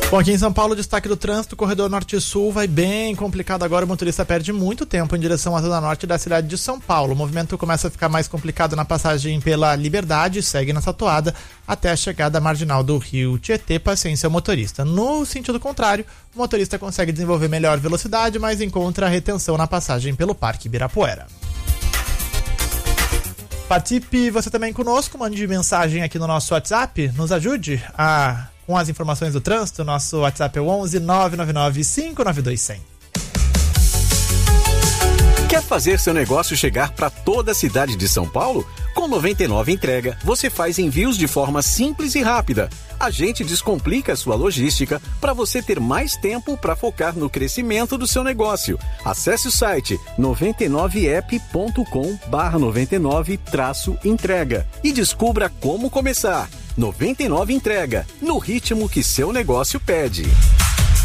Bom, aqui em São Paulo, destaque do trânsito, o corredor norte-sul vai bem complicado agora, o motorista perde muito tempo em direção à zona norte da cidade de São Paulo. O movimento começa a ficar mais complicado na passagem pela Liberdade, segue nessa toada até a chegada marginal do Rio Tietê, paciência ao motorista. No sentido contrário, o motorista consegue desenvolver melhor velocidade, mas encontra retenção na passagem pelo Parque Ibirapuera. Participe você também conosco, mande mensagem aqui no nosso WhatsApp, nos ajude com as informações do trânsito. Nosso WhatsApp é o 11 999 592 100. Quer fazer seu negócio chegar para toda a cidade de São Paulo? Com 99 Entrega, você faz envios de forma simples e rápida. A gente descomplica a sua logística para você ter mais tempo para focar no crescimento do seu negócio. Acesse o site 99app.com/99-entrega e descubra como começar. 99 Entrega, no ritmo que seu negócio pede.